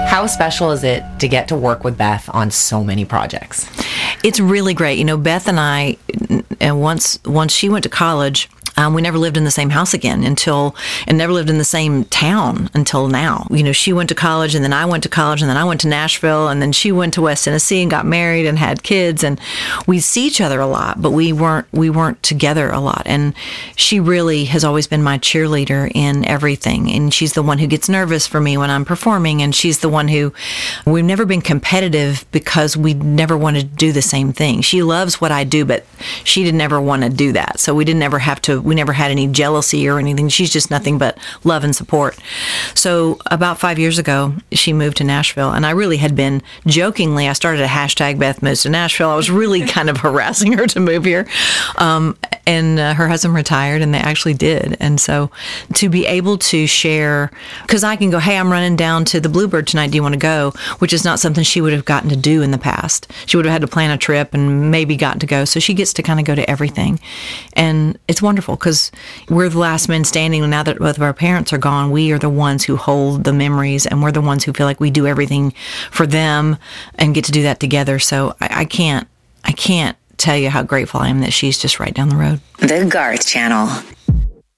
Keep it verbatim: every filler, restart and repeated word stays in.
How special is it to get to work with Beth on so many projects? It's really great. You know, Beth and I, and once once she went to college, Um, we never lived in the same house again until, and never lived in the same town until now. You know, she went to college, and then I went to college, and then I went to Nashville, and then she went to West Tennessee and got married and had kids, and we see each other a lot, but we weren't we weren't together a lot. And she really has always been my cheerleader in everything, and she's the one who gets nervous for me when I'm performing, and she's the one who, we've never been competitive because we never wanted to do the same thing. She loves what I do, but she didn't ever want to do that, so we didn't ever have to. We never had any jealousy or anything. She's just nothing but love and support. So about five years ago, she moved to Nashville, and I really had been jokingly, I started a hashtag Beth Moves to Nashville. I was really kind of harassing her to move here. Um, and uh, her husband retired, and they actually did. And so to be able to share, because I can go, hey, I'm running down to the Bluebird tonight. Do you want to go? Which is not something she would have gotten to do in the past. She would have had to plan a trip and maybe gotten to go. So she gets to kind of go to everything. And it's wonderful because we're the last men standing. Now that both of our parents are gone, we are the ones who hold the memories, and we're the ones who feel like we do everything for them and get to do that together. So I, I can't, I can't tell you how grateful I am that she's just right down the road. The Garth Channel.